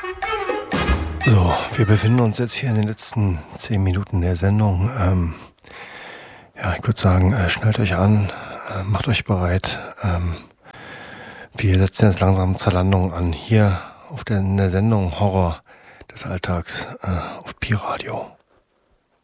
So, wir befinden uns jetzt hier in den letzten 10 Minuten der Sendung. Ja, ich würde sagen, schnallt euch an, macht euch bereit. Wir setzen jetzt langsam zur Landung an, hier in der Sendung Horror des Alltags auf Pi Radio.